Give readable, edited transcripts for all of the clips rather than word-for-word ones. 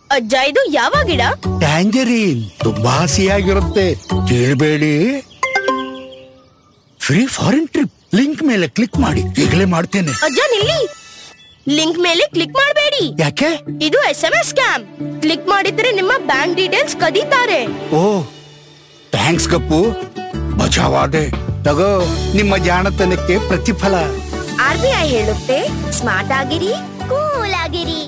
ಅಜ್ಜ ಇದು ಯಾವ ಗಿಡ? ಟ್ಯಾಂಜರೀನ್, ತುಂಬಾ ಹಸಿಯಾಗಿರುತ್ತೆ, ಕೇಳಬೇಡಿ. ಫ್ರೀ ಫಾರಿನ್ ಟ್ರಿಪ್, ಲಿಂಕ್ ಮೇಲೆ ಕ್ಲಿಕ್ ಮಾಡಿ, ಈಗಲೇ ಮಾಡ್ತೇನೆ. ಅಜ್ಜ ನಿಲ್ಲಿ, ಲಿಂಕ್ ಮೇಲೆ ಕ್ಲಿಕ್ ಮಾಡಬೇಡಿ. ಯಾಕೆ? ಇದು SMS ಸ್ಕ್ಯಾಮ್. ಕ್ಲಿಕ್ ಮಾಡಿದ್ರೆ ನಿಮ್ಮ ಬ್ಯಾಂಕ್ ಡೀಟೇಲ್ಸ್ ಕದೀತಾರೆ. ಓ, ಥ್ಯಾಂಕ್ಸ್ ಗಪ್ಪು, ಬಚಾವಾದೆ. ತಗೋ, ನಿಮ್ಮ ಜಾಣತನಕ್ಕೆ ಪ್ರತಿಫಲ. RBI ಹೇಳುತ್ತೆ, ಸ್ಮಾರ್ಟ್ ಆಗಿರಿ, ಕೂಲ್ ಆಗಿರಿ.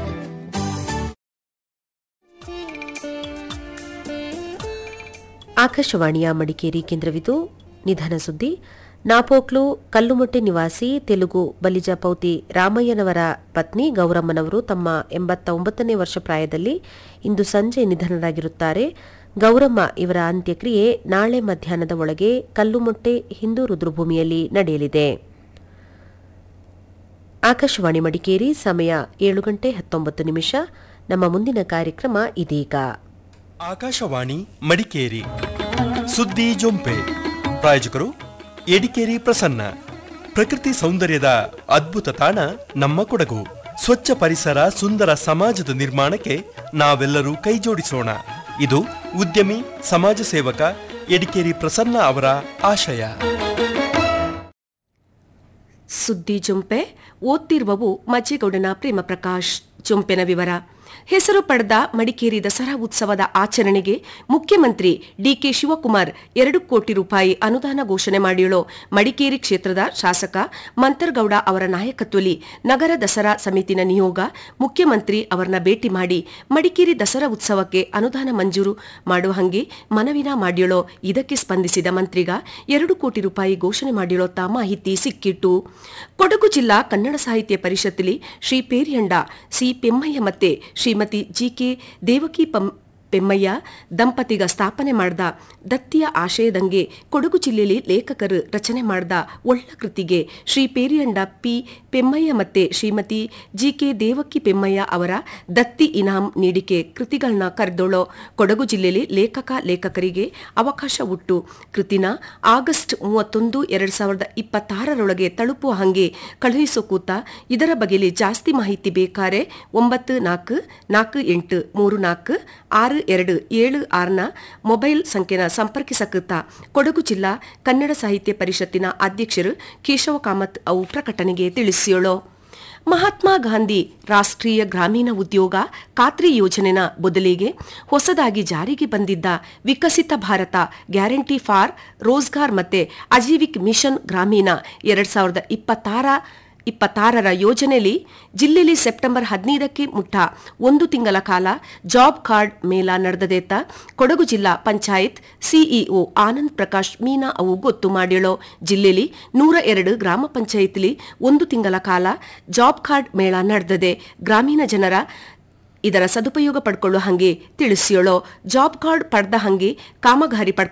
ಆಕಾಶವಾಣಿಯ ಮಡಿಕೇರಿ ಕೇಂದ್ರವಿದು. ನಿಧನ ಸುದ್ದಿ. ನಾಪೋಕ್ಲು ಕಲ್ಲುಮೊಟ್ಟೆ ನಿವಾಸಿ ತೆಲುಗು ಬಲಿಜ ಪೌತಿ ರಾಮಯ್ಯನವರ ಪತ್ನಿ ಗೌರಮ್ಮನವರು ತಮ್ಮ 89ನೇ ವರ್ಷ ಪ್ರಾಯದಲ್ಲಿ ಇಂದು ಸಂಜೆ ನಿಧನರಾಗಿರುತ್ತಾರೆ. ಗೌರಮ್ಮ ಇವರ ಅಂತ್ಯಕ್ರಿಯೆ ನಾಳೆ ಮಧ್ಯಾಹ್ನದ ಒಳಗೆ ಕಲ್ಲುಮೊಟ್ಟೆ ಹಿಂದೂ ರುದ್ರಭೂಮಿಯಲ್ಲಿ ನಡೆಯಲಿದೆ. ಆಕಾಶವಾಣಿ ಮಡಿಕೇರಿ, ಸಮಯ 7:19. ನಮ್ಮ ಮುಂದಿನ ಕಾರ್ಯಕ್ರಮ ಇದೀಗ. ಆಕಾಶವಾಣಿ ಮಡಿಕೇರಿ ಸುದ್ದಿ ಜೊಂಪೆ. ಪ್ರಾಯೋಜಕರು ಎಡಿಕೇರಿ ಪ್ರಸನ್ನ. ಪ್ರಕೃತಿ ಸೌಂದರ್ಯದ ಅದ್ಭುತ ತಾಣ ನಮ್ಮ ಕೊಡಗು. ಸ್ವಚ್ಛ ಪರಿಸರ, ಸುಂದರ ಸಮಾಜದ ನಿರ್ಮಾಣಕ್ಕೆ ನಾವೆಲ್ಲರೂ ಕೈಜೋಡಿಸೋಣ. ಇದು ಉದ್ಯಮಿ ಸಮಾಜ ಸೇವಕ ಎಡಿಕೇರಿ ಪ್ರಸನ್ನ ಅವರ ಆಶಯ. ಸುದ್ದಿ ಜೊಂಪೆ ಓದ್ತಿರುವವು ಮಜ್ಜೇಗೌಡನ ಪ್ರೇಮ ಪ್ರಕಾಶ್. ಜೊಂಪೆನ ವಿವರ. ಹೆಸರು ಪಡೆದ ಮಡಿಕೇರಿ ದಸರಾ ಉತ್ಸವದ ಆಚರಣೆಗೆ ಮುಖ್ಯಮಂತ್ರಿ ಡಿಕೆ ಶಿವಕುಮಾರ್ 2 ಕೋಟಿ ರೂಪಾಯಿ ಅನುದಾನ ಘೋಷಣೆ ಮಾಡಿಯೋ ಮಡಿಕೇರಿ ಕ್ಷೇತ್ರದ ಶಾಸಕ ಮಂತರ್ಗೌಡ ಅವರ ನಾಯಕತ್ವದಲ್ಲಿ ನಗರ ದಸರಾ ಸಮಿತಿನ ನಿಯೋಗ ಮುಖ್ಯಮಂತ್ರಿ ಅವರನ್ನ ಭೇಟಿ ಮಾಡಿ ಮಡಿಕೇರಿ ದಸರಾ ಉತ್ಸವಕ್ಕೆ ಅನುದಾನ ಮಂಜೂರು ಮಾಡುವ ಹಂಗೆ ಮನವಿನ ಮಾಡಿಯೋ. ಇದಕ್ಕೆ ಸ್ಪಂದಿಸಿದ ಮಂತ್ರಿಗ 2 ಕೋಟಿ ರೂಪಾಯಿ ಘೋಷಣೆ ಮಾಡಿಯೋ ತಾ ಮಾಹಿತಿ ಸಿಕ್ಕಿಟ್ಟು. ಕೊಡಗು ಜಿಲ್ಲಾ ಕನ್ನಡ ಸಾಹಿತ್ಯ ಪರಿಷತ್ನಲ್ಲಿ ಶ್ರೀ ಪೇರಿಯಂಡ ಸಿ ಪೆಮ್ಮಯ್ಯ ಮತ್ತೆ ಶ್ರೀಮತಿ ಜಿಕೆ ದೇವಕಿ ಪೆಮ್ಮಯ್ಯ ದಂಪತಿಗ ಸ್ಥಾಪನೆ ಮಾಡಿದ ದತ್ತಿಯ ಆಶಯದಂಗೆ ಕೊಡಗು ಜಿಲ್ಲೆಯಲ್ಲಿ ಲೇಖಕರು ರಚನೆ ಮಾಡಿದ ಒಳ್ಳ ಕೃತಿಗೆ ಶ್ರೀ ಪೇರಿಯಂಡ ಪಿ ಪೆಮ್ಮಯ್ಯ ಮತ್ತೆ ಶ್ರೀಮತಿ ಜಿಕೆ ದೇವಕಿ ಪೆಮ್ಮಯ್ಯ ಅವರ ದತ್ತಿ ಇನಾಮ್ ನೀಡಿಕೆ ಕೃತಿಗಳನ್ನ ಕರೆದೊಳ್ಳೋ ಕೊಡಗು ಜಿಲ್ಲೆಯಲ್ಲಿ ಲೇಖಕರಿಗೆ ಅವಕಾಶ ಉಟ್ಟು ಕೃತಿನ ಆಗಸ್ಟ್ 31, 2026 ತಲುಪುವ ಹಂಗೆ ಕಳುಹಿಸೋ ಕೂತ. ಇದರ ಬಗೆಯಲ್ಲಿ ಜಾಸ್ತಿ ಮಾಹಿತಿ ಬೇಕಾರೆ 9434346276 ಮೊಬೈಲ್ ಸಂಖ್ಯೆನ ಸಂಪರ್ಕಿಸಕೃತ. ಕೊಡಗು ಜಿಲ್ಲಾ ಕನ್ನಡ ಸಾಹಿತ್ಯ ಪರಿಷತ್ತಿನ ಅಧ್ಯಕ್ಷರು ಕೇಶವ ಕಾಮತ್ ಅವು ಪ್ರಕಟಣೆಗೆ ತಿಳಿಸಿಯೋಳು. ಮಹಾತ್ಮ ಗಾಂಧಿ ರಾಷ್ಟ್ರೀಯ ಗ್ರಾಮೀಣ ಉದ್ಯೋಗ ಖಾತ್ರಿ ಯೋಜನೆನ ಬದಲಿಗೆ ಹೊಸದಾಗಿ ಜಾರಿಗೆ ಬಂದಿದ್ದ ವಿಕಸಿತ ಭಾರತ ಗ್ಯಾರಂಟಿ ಫಾರ್ ರೋಜ್ಗಾರ್ ಮತ್ತೆ ಅಜೀವಿಕ್ ಮಿಷನ್ ಗ್ರಾಮೀಣ 2026 ಯೋಜನೆಯಲ್ಲಿ ಜಿಲ್ಲೆಯಲ್ಲಿ ಸೆಪ್ಟೆಂಬರ್ 15ಕ್ಕೆ ಮುಟ್ಟ 1 ತಿಂಗಳ ಕಾಲ ಜಾಬ್ ಕಾರ್ಡ್ ಮೇಳ ನಡೆದದೇತ ಕೊಡಗು ಜಿಲ್ಲಾ ಪಂಚಾಯತ್ ಸಿಇಒ ಆನಂದ್ ಪ್ರಕಾಶ್ ಮೀನಾ ಅವು ಗೊತ್ತು ಮಾಡಿಯೋ. ಜಿಲ್ಲೆಯಲ್ಲಿ 102 ಗ್ರಾಮ ಪಂಚಾಯತ್ಲಿ 1 ತಿಂಗಳ ಕಾಲ ಜಾಬ್ ಕಾರ್ಡ್ ಮೇಳ ನಡೆದದೆ. ಗ್ರಾಮೀಣ ಜನರ ಇದರ ಸದುಪಯೋಗ ಪಡ್ಕೊಳ್ಳೋ ಹಂಗೆ ತಿಳಿಸಿಯೋಳು. ಜಾಬ್ ಕಾರ್ಡ್ ಪಡೆದ ಹಂಗೆ ಕಾಮಗಾರಿ